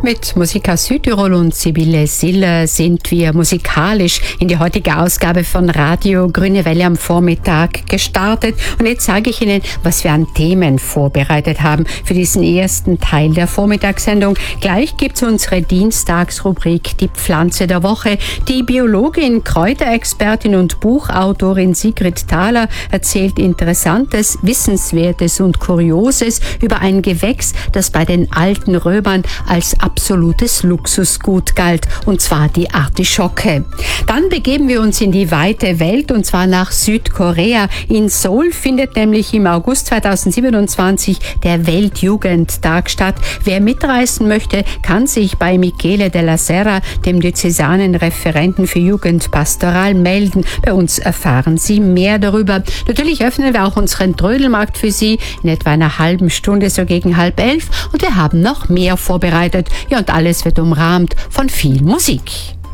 Mit Musik aus Südtirol und Sibylle Siller sind wir musikalisch in die heutige Ausgabe von Radio Grüne Welle am Vormittag gestartet. Und jetzt sage ich Ihnen, was wir an Themen vorbereitet haben für diesen ersten Teil der Vormittagssendung. Gleich gibt es unsere Dienstagsrubrik Die Pflanze der Woche. Die Biologin, Kräuterexpertin und Buchautorin Sigrid Thaler erzählt Interessantes, Wissenswertes und Kurioses über ein Gewächs, das bei den alten Römern als absolutes Luxusgut galt, und zwar die Artischocke. Dann begeben wir uns in die weite Welt, und zwar nach Südkorea. In Seoul findet nämlich im August 2027 der Weltjugendtag statt. Wer mitreisen möchte, kann sich bei Michele Della Serra, dem diözesanen Referenten für Jugendpastoral, melden. Bei uns erfahren Sie mehr darüber. Natürlich öffnen wir auch unseren Trödelmarkt für Sie in etwa einer halben Stunde, so gegen 10:30. Und wir haben noch mehr vorbereitet. Ja, und alles wird umrahmt von viel Musik.